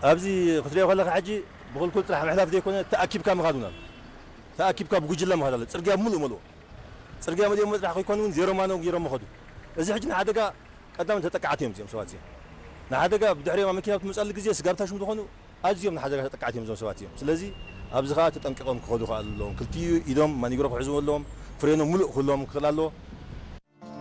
أبزي خطري ولا حاجة بقول كل طرح محلاف دي يكون تأكيد كام غادونا تأكيد كاب بوجلة ما هذا ترجع ملو ترجع مدي راح يكونون زيرو ما نو زيرو ما خدو إذا حجنا عادة قدام تتقعتهم زي مسواتي نعادة بدحري ما مكينة مسألة جزية سجارتها شو تخونو أزيهم نحادة تتقعتهم زي مسواتي سلازي أبزغات تنققهم خدو خالهم كل تيو إدم ما نيجرو حزون لهم فرينو ملو كلهم خلالو